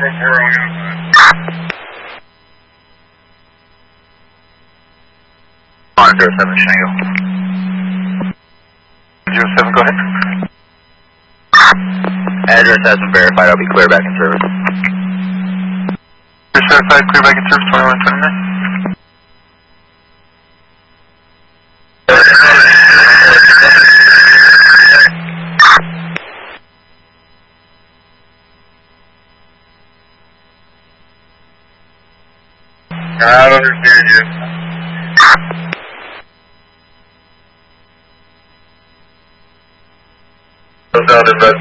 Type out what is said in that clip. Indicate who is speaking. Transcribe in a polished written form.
Speaker 1: On 07 Shango. 07, go ahead. Address has been verified. I'll be clear back in service.
Speaker 2: Certified, clear back in service, 2129.
Speaker 1: I don't understand you. Goes down to